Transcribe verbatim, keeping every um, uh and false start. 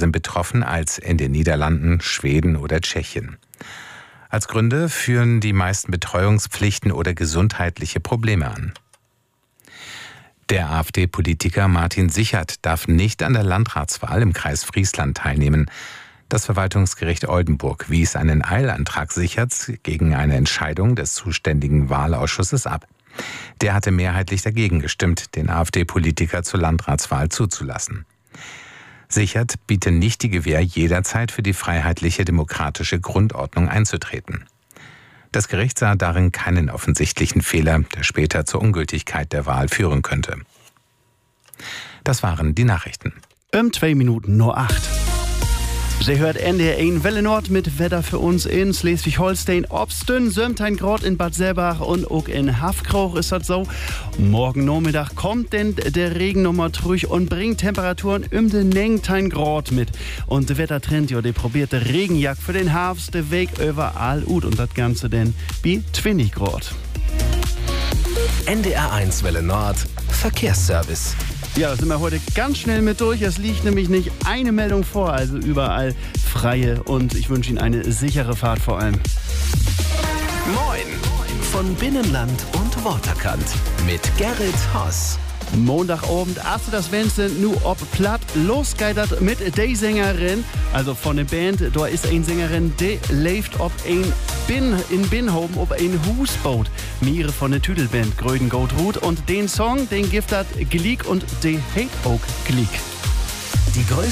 sind betroffen als in den Niederlanden, Schweden oder Tschechien. Als Gründe führen die meisten Betreuungspflichten oder gesundheitliche Probleme an. Der AfD-Politiker Martin Sichert darf nicht an der Landratswahl im Kreis Friesland teilnehmen. Das Verwaltungsgericht Oldenburg wies einen Eilantrag Sicherts gegen eine Entscheidung des zuständigen Wahlausschusses ab. Der hatte mehrheitlich dagegen gestimmt, den AfD-Politiker zur Landratswahl zuzulassen. Sichert biete nicht die Gewähr, jederzeit für die freiheitliche demokratische Grundordnung einzutreten. Das Gericht sah darin keinen offensichtlichen Fehler, der später zur Ungültigkeit der Wahl führen könnte. Das waren die Nachrichten. Um zwei Minuten nur acht. Sie hört N D R eins Welle Nord mit Wetter für uns in Schleswig-Holstein. Obstün, Sömtein Grad in Bad Selbach und auch in Hafkroch ist das so. Morgen Nachmittag kommt denn der Regen nochmal durch und bringt Temperaturen um den neunzehn Grad mit. Und der Wettertrend, ja, der probiert der Regenjack für den Herbst, der Weg überall ut und das Ganze denn wie zwanzig Grad. N D R eins Welle Nord, Verkehrsservice. Ja, da sind wir heute ganz schnell mit durch. Es liegt nämlich nicht eine Meldung vor, also überall freie und ich wünsche Ihnen eine sichere Fahrt vor allem. Moin von Binnenland und Waterkant mit Gerrit Haas. Montagabend, hast du das Wennste nu ob platt losgeitert mit der Sängerin, also von der Band, da ist eine Sängerin, die lebt ob ein Bin, in Binhoben, ob ein Husboot. Mir von der Tüdelband Gröden Goldrut und den Song, den gibt hat Gliek und die Hate auch Gliek. Die größte